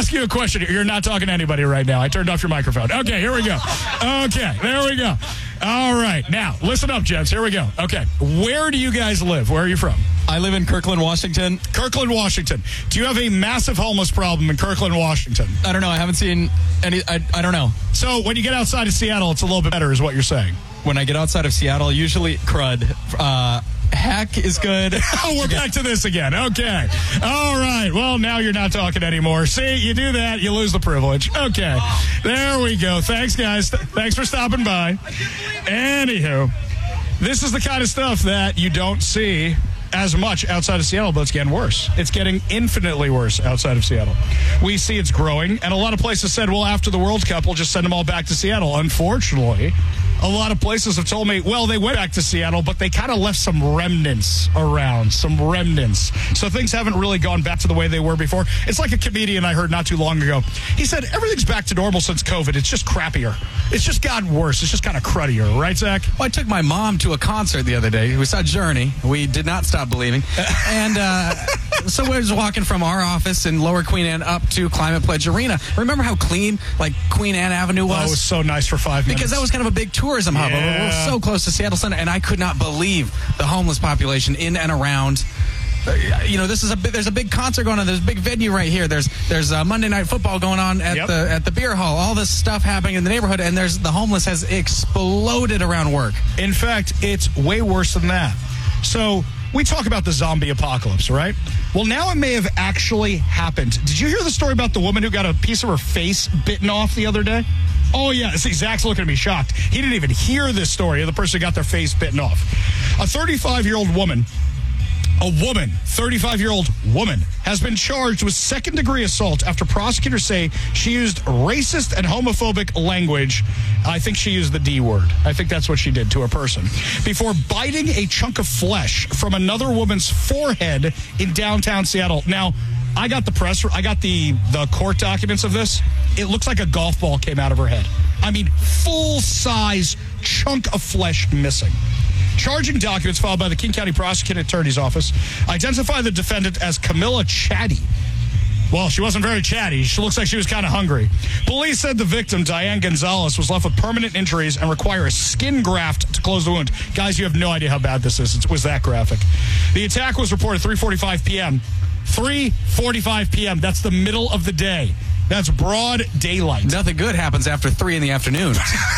ask you a question. You're not talking to anybody right now. I turned off your microphone. Okay, here we go. Okay, there we go. All right. Now, listen up, gents. Here we go. Okay. Where do you guys live? Where are you from? I live in Kirkland, Washington. Kirkland, Washington. Do you have a massive homeless problem in Kirkland, Washington? I don't know. I haven't seen any. I don't know. So when you get outside of Seattle, it's a little bit better is what you're saying. When I get outside of Seattle, usually crud. Heck is good. Oh, we're back to this again. Okay. All right. Well, now you're not talking anymore. See, you do that, you lose the privilege. Okay. There we go. Thanks, guys. Thanks for stopping by. Anywho, this is the kind of stuff that you don't see as much outside of Seattle, but it's getting worse. It's getting infinitely worse outside of Seattle. We see it's growing, and a lot of places said, well, after the World Cup, we'll just send them all back to Seattle. Unfortunately, a lot of places have told me, well, they went back to Seattle, but they kind of left some remnants around, So things haven't really gone back to the way they were before. It's like a comedian I heard not too long ago. He said, everything's back to normal since COVID. It's just crappier. It's just gotten worse. It's just kind of cruddier. Right, Zach? Well, I took my mom to a concert the other day. We saw Journey. We did not stop believing. And so we were just walking from our office in Lower Queen Anne up to Climate Pledge Arena. Remember how clean, like, Queen Anne Avenue was? Oh, it was so nice for 5 minutes. Because that was kind of a big tourism hub. Yeah. We're so close to Seattle Center, and I could not believe the homeless population in and around. You know, there's a big concert going on. There's a big venue right here. There's Monday Night Football going on at the beer hall. All this stuff happening in the neighborhood, and the homeless has exploded around work. In fact, it's way worse than that. So we talk about the zombie apocalypse, right? Well, now it may have actually happened. Did you hear the story about the woman who got a piece of her face bitten off the other day? Oh, yeah. See, Zach's looking at me shocked. He didn't even hear this story of the person who got their face bitten off. A 35-year-old woman, 35-year-old woman, has been charged with second-degree assault after prosecutors say she used racist and homophobic language. I think she used the D word. I think that's what she did to a person. Before biting a chunk of flesh from another woman's forehead in downtown Seattle. Now, I got the court documents of this. It looks like a golf ball came out of her head. I mean, full-size chunk of flesh missing. Charging documents filed by the King County Prosecuting Attorney's Office identify the defendant as Camilla Chatty. Well, she wasn't very chatty. She looks like she was kind of hungry. Police said the victim, Diane Gonzalez, was left with permanent injuries and require a skin graft to close the wound. Guys, you have no idea how bad this is. It was that graphic. The attack was reported 3:45 p.m. 3:45 p.m. That's the middle of the day. That's broad daylight. Nothing good happens after 3 in the afternoon.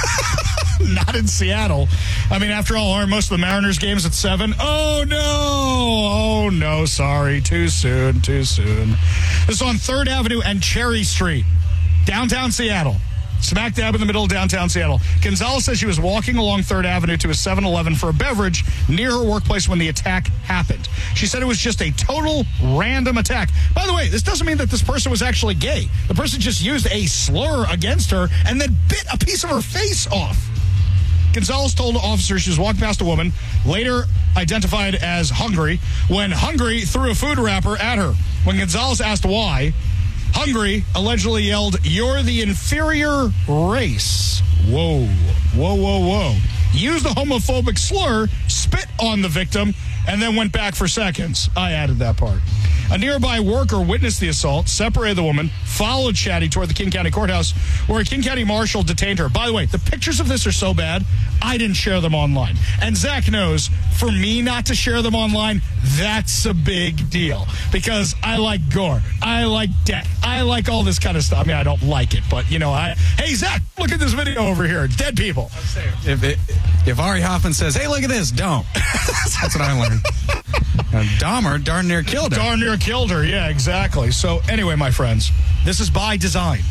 Not in Seattle. I mean, after all, aren't most of the Mariners games at 7? Oh, no. Oh, no. Sorry. Too soon. This is on 3rd Avenue and Cherry Street, downtown Seattle. Smack dab in the middle of downtown Seattle. Gonzalez says she was walking along 3rd Avenue to a 7-Eleven for a beverage near her workplace when the attack happened. She said it was just a total random attack. By the way, this doesn't mean that this person was actually gay. The person just used a slur against her and then bit a piece of her face off. Gonzalez told officers she was walking past a woman, later identified as Hungry, when Hungry threw a food wrapper at her. When Gonzalez asked why, Hungry allegedly yelled, "You're the inferior race." Whoa. Used the homophobic slur, spit on the victim, and then went back for seconds. I added that part. A nearby worker witnessed the assault, separated the woman, followed Chatty toward the King County Courthouse, where a King County marshal detained her. By the way, the pictures of this are so bad, I didn't share them online. And Zach knows, for me not to share them online, that's a big deal. Because I like gore. I like death. I like all this kind of stuff. I mean, I don't like it, but, hey, Zach, look at this video over here. Dead people. If Ari Hoffman says, hey, look at this, don't. That's what I learned. Dahmer darn near killed her. Yeah, exactly. So anyway, my friends, this is by design.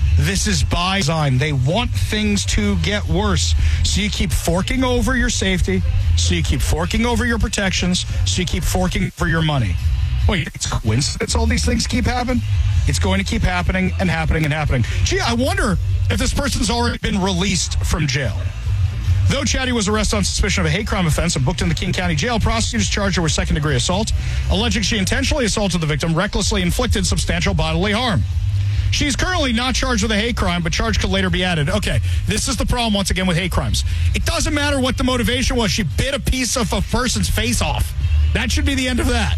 They want things to get worse. So you keep forking over your safety. So you keep forking over your protections. So you keep forking over your money. Wait, it's coincidence all these things keep happening? It's going to keep happening and happening and happening. Gee, I wonder if this person's already been released from jail. Though Chatty was arrested on suspicion of a hate crime offense and booked in the King County Jail, prosecutors charged her with second-degree assault, alleging she intentionally assaulted the victim, recklessly inflicted substantial bodily harm. She's currently not charged with a hate crime, but charge could later be added. Okay, this is the problem, once again, with hate crimes. It doesn't matter what the motivation was. She bit a piece of a person's face off. That should be the end of that.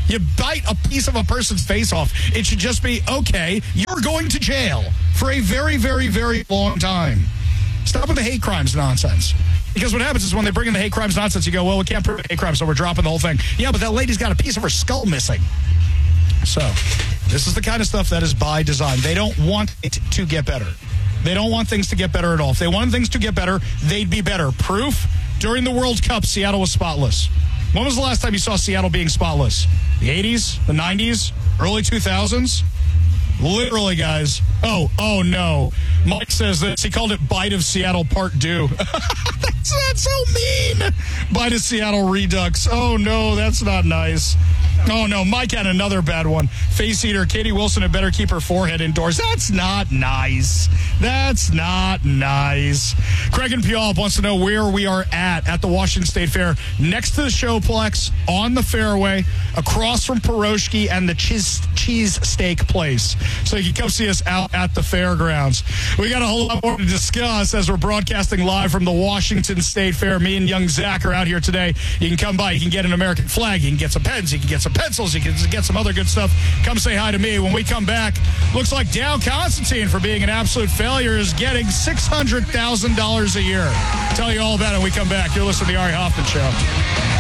You bite a piece of a person's face off. It should just be, okay, you're going to jail for a very, very, very long time. Stop with the hate crimes nonsense. Because what happens is when they bring in the hate crimes nonsense, you go, well, we can't prove hate crimes, so we're dropping the whole thing. Yeah, but that lady's got a piece of her skull missing. So this is the kind of stuff that is by design. They don't want it to get better. They don't want things to get better at all. If they wanted things to get better, they'd be better. Proof, during the World Cup, Seattle was spotless. When was the last time you saw Seattle being spotless? The 80s? The 90s? Early 2000s? Literally, guys. Oh no. Mike says this. He called it Bite of Seattle Part 2. That's so mean. Bite of Seattle Redux. Oh, no, that's not nice. Oh, no, Mike had another bad one. Face eater, Katie Wilson had better keep her forehead indoors. That's not nice. That's not nice. Craig and Puyallup wants to know where we are at the Washington State Fair. Next to the Showplex, on the fairway, across from Piroshki and the cheese steak place. So you can come see us out at the fairgrounds. We got a whole lot more to discuss as we're broadcasting live from the Washington State Fair. Me and young Zach are out here today. You can come by. You can get an American flag. You can get some pens. You can get some pencils. You can get some other good stuff. Come say hi to me. When we come back, looks like Dow Constantine, for being an absolute failure, is getting $600,000 a year. Tell you all about it when we come back. You're listening to the Ari Hoffman Show.